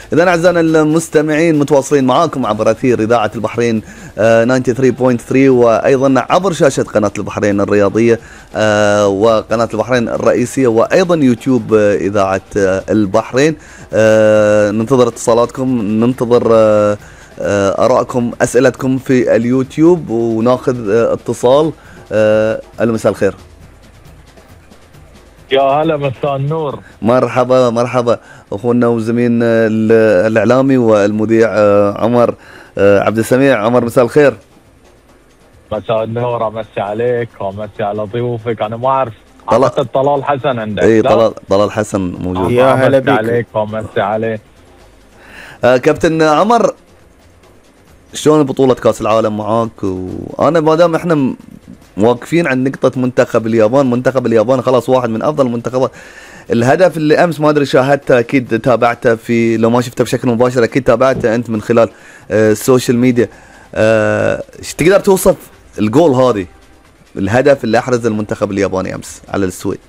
إذا أعزائنا المستمعين متواصلين معاكم عبر أثير إذاعة البحرين 93.3 وأيضا عبر شاشة قناة البحرين الرياضية وقناة البحرين الرئيسية وأيضا يوتيوب إذاعة البحرين. ننتظر اتصالاتكم، ننتظر آرائكم، أسئلتكم في اليوتيوب وناخذ اتصال. مساء الخير. يا هلا، مساء النور. مرحبا مرحبا اخونا وزميلنا الاعلامي والمذيع عمر عبد السميع. عمر مساء الخير. مساء النور، امسي عليك وامسي على ضيوفك. انا ما اعرف طلال حسن عندك؟ اي طلال حسن موجود. يا هلا بك. عليك وامسي عليه. كابتن عمر، شلون بطولة كأس العالم معاك؟ وانا ما دام احنا واقفين عند نقطة منتخب اليابان، منتخب اليابان خلاص واحد من افضل المنتخبات. الهدف اللي امس ما ادري شاهدته، اكيد تابعته، في لو ما شفته بشكل مباشر اكيد تابعته انت من خلال السوشيال ميديا. تقدر توصف الجول هذه، الهدف اللي احرز المنتخب الياباني امس على السويد؟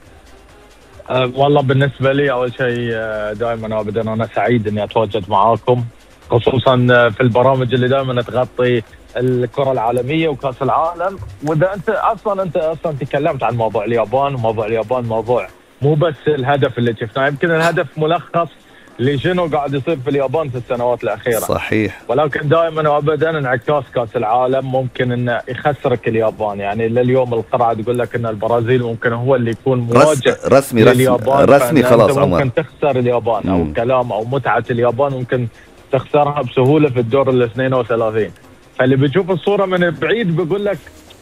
والله بالنسبة لي اول شيء دائما وابدا انا سعيد اني اتواجد معاكم، خصوصا في البرامج اللي دائما تغطي الكرة العالمية وكأس العالم. واذا انت اصلا تكلمت عن موضوع اليابان، وموضوع اليابان موضوع مو بس الهدف اللي شفناه، يمكن الهدف ملخص لشنو قاعد يصير في اليابان في السنوات الأخيرة. صحيح. ولكن دائما وابدا انعكاس كأس العالم ممكن انه يخسرك اليابان. يعني لليوم القرعة تقول لك ان البرازيل ممكن هو اللي يكون مواجه رسمي لليابان، رسمي خلاص عمر. ممكن تخسر اليابان او كلام او متعة اليابان ممكن تخسرها بسهولة في الدور ال 32. فاللي بيشوف الصورة من بعيد بيقول لك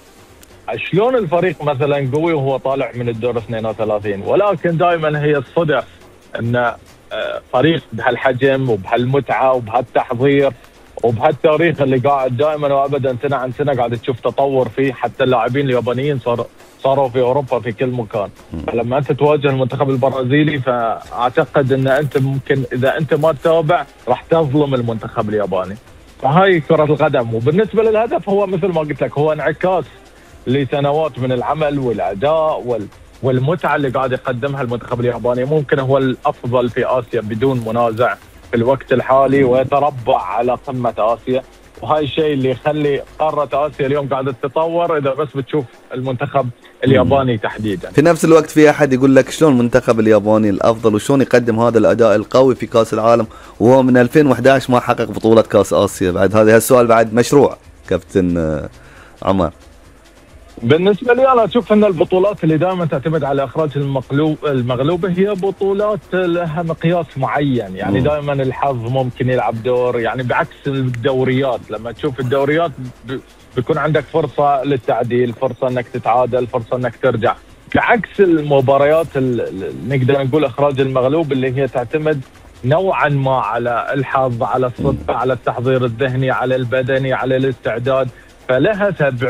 شلون الفريق مثلا قوي وهو طالع من الدور 32. ولكن دائما هي الصدف ان فريق بهالحجم وبهالمتعه وبهالتحضير وبهالتاريخ اللي قاعد دائما وابدا سنه عن سنه قاعد تشوف تطور فيه، حتى اللاعبين اليابانيين صاروا في اوروبا في كل مكان. فلما انت تواجه المنتخب البرازيلي فاعتقد ان انت ممكن اذا انت ما تتابع راح تظلم المنتخب الياباني. فهاي كرة القدم. وبالنسبه للهدف هو مثل ما قلت لك هو انعكاس لسنوات من العمل والاداء والمتعه اللي قاعد يقدمها المنتخب الياباني. ممكن هو الافضل في اسيا بدون منازع في الوقت الحالي ويتربع على قمه اسيا، وهاي الشيء اللي يخلي قاره اسيا اليوم قاعده تتطور اذا بس بتشوف المنتخب الياباني تحديدا. في نفس الوقت في احد يقول لك شلون المنتخب الياباني الافضل وشلون يقدم هذا الاداء القوي في كاس العالم وهو من 2011 ما حقق بطوله كاس اسيا؟ بعد هذا السؤال بعد مشروع كابتن عمر. بالنسبه لي انا اشوف ان البطولات اللي دائما تعتمد على اخراج المغلوبه هي بطولات لها مقياس معين. يعني دائما الحظ ممكن يلعب دور، يعني بعكس الدوريات. لما تشوف الدوريات بيكون عندك فرصه للتعديل، فرصه انك تتعادل، فرصه انك ترجع. بعكس المباريات نقدر نقول اخراج المغلوب اللي هي تعتمد نوعا ما على الحظ، على الصدفه، على التحضير الذهني، على البدني، على الاستعداد. فلها